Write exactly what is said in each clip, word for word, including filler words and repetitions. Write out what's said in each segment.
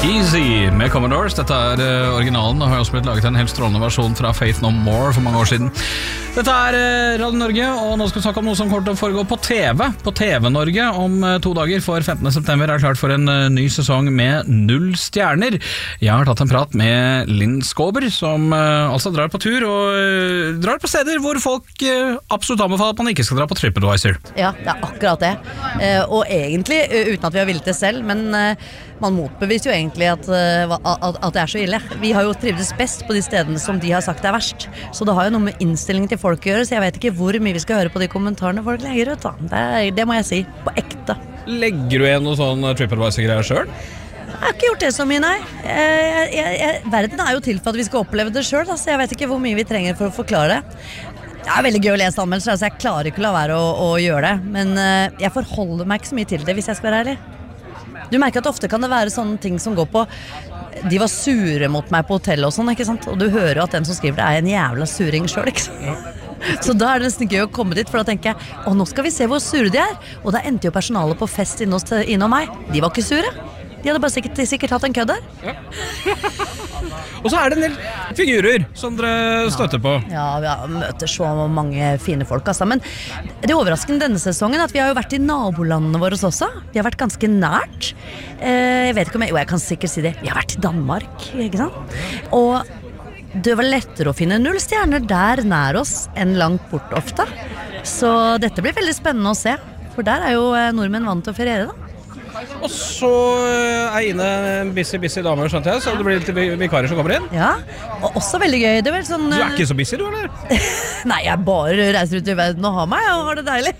Easy med Commodores. Dette er uh, originalen og har også blitt laget en helt strålende versjon fra Faith No More for mange år siden. Dette er uh, Radio Norge, og nå skal vi snakke om noe som kommer til å foregå på T V. På T V Norge om uh, to dager, for femtende september er klart for en uh, ny sesong med null stjerner. Jeg har tatt en prat med Linn Skåber, som uh, altså drar på tur og uh, drar på steder hvor folk uh, absolutt anbefaler at man ikke skal dra på TripAdvisor. Ja, det er akkurat det. Uh, og egentlig, uh, uten at vi har villet det selv, men uh, man motbeviser jo egentlig at, uh, at, at det er så ille. Vi har jo trivdes best på de stedene som de har sagt er verst. Så det har jo noe med innstillingen til folk å gjøre, så jeg vet ikke hvor mye vi skal høre på de kommentarene folk legger ut. Da. Det, det må jeg si, på ekte. Legger du igjen noe sånn TripAdvisor-greier selv? Jeg har ikke gjort det så mye, nei. Jeg, jeg, jeg, verden er jo til for at vi skal oppleve det selv, da, så jeg vet ikke hvor mye vi trenger for å forklare det. Det er veldig gøy å lese anmeldelser, altså jeg klarer ikke å la være å, å gjøre det, men jeg forholder meg ikke så mye til det, hvis jeg skal være ærlig. Du merker at ofte kan det være sånne ting som går på de var sure mot meg på hotellet og sånn, ikke sant? Og du hører jo at den som skriver det er en jævla suring selv, ikke sant? Ja. Så da er det nesten gøy å komme dit, for da tenker jeg, å nå skal vi se hvor sure de er. Og da endte jo personalet på fest inne hos, inne hos meg. De var ikke sure. De hadde bare sikkert, sikkert hatt en kødd der. Ja. Og så er det en del figurer som dere støtter på. Ja, vi har møter så mange fine folk, altså. Men det overraskende denne sesongen er at vi har jo vært i nabolandene våre også. Vi har vært ganske nært. Jeg vet ikke om jeg, jo jeg kan sikkert si det. Vi har vært i Danmark, ikke sant? Og det var lettere å finne null stjerner der nær oss enn langt bort ofte. Så dette blir veldig spennende å se. For der er jo nordmenn vant til å feriere da. Og så er Ine en busy, busy dame, skjønte jeg, så det blir litt vikarer som kommer inn. Ja, og også veldig gøy. Det er vel sånn, du er ikke så busy, du, eller? Nei, jeg bare reiser ut i verden og har meg, og har det deilig.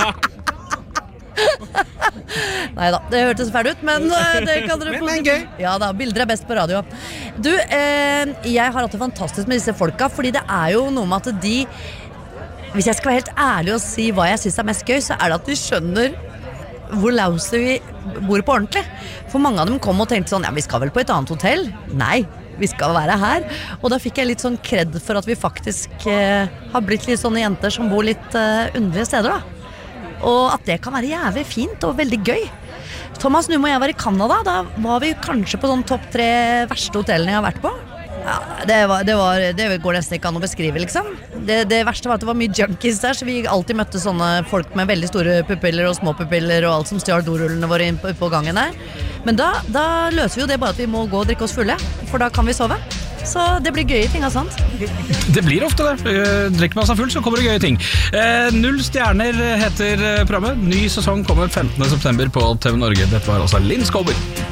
Neida, det hørtes fælt ut, men det kan dere få. Men gøy. Ja da, bilder er best på radio. Du, eh, jeg har hatt det fantastisk med disse folka, fordi det er jo noe med at de, hvis jeg skal være helt ærlig og si hva jeg synes er mest gøy, så er det at de skjønner hvor lauser vi bor på ordentlig. For mange av dem kom og tenkte sånn, ja, vi skal vel på et annet hotell? Nei, vi skal være her. Og da fikk jeg litt sånn kred for at vi faktisk eh, har blitt litt sånne jenter som bor litt eh, underlige steder da. Og at det kan være jævlig fint og veldig gøy. Thomas, nå må jeg være i Canada. Da var vi kanskje på sånn topp tre verste hotellene jeg har vært på. Ja, det, var, det, var, det går nesten ikke an å beskrive, liksom. Det, det verste var at det var mye junkies der, så vi alltid møtte sånne folk med veldig store pupiller og små pupiller og alt som stjal dorullene våre inn på, på gangen der. Men da, da løser vi jo det bare at vi må gå og drikke oss fulle, for da kan vi sove. Så det blir gøye ting, sant? Det blir ofte det. Drikker man seg full, så kommer det gøye ting. Eh, Null stjerner heter programmet. Ny sesong kommer femtende september på T V Norge. Dette var altså Linn Skåber.